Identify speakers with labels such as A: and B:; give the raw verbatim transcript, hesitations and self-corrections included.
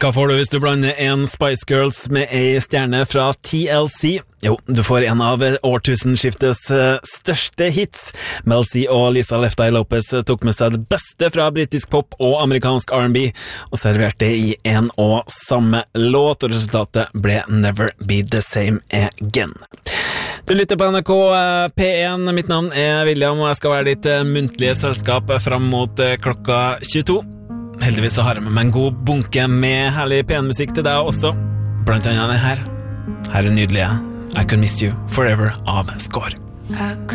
A: Hva får du hvis du blander en Spice Girls med ei stjerne fra T L C? Jo, du får en av årtusenskiftets største hits. Mel C og Lisa Left Eye Lopez tok med seg det beste fra britisk pop og amerikansk R and B og serverte det i en og samme låt, og resultatet ble Never Be The Same Again. Du lytter på N R K P én, mitt navn er William, og jeg skal være ditt muntlige selskap frem mot klokka tjueto. Heldigvis så har jeg med meg en god bunke med herlig P én-musikk til deg også, blant annet den her. Her er nydelige I Could Miss You Forever av Score.